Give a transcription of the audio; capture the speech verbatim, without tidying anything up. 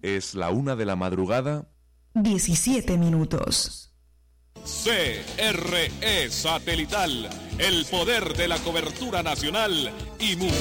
Es la una de la madrugada. diecisiete minutos. C R E Satelital, el poder de la cobertura nacional y mundial.